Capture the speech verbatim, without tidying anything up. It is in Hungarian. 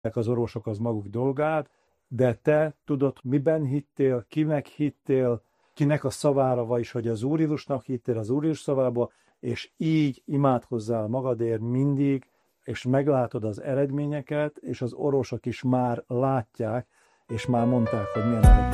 az orvosok az maguk dolgát, de te tudod, miben hittél, kinek hittél, kinek a szavára, vagyis hogy az Úr Jézusnak hittél, az Úr Jézus szavába, és így imádkozzál magadért mindig, és meglátod az eredményeket, és az orvosok is már látják, és már mondták, hogy milyen eredmények.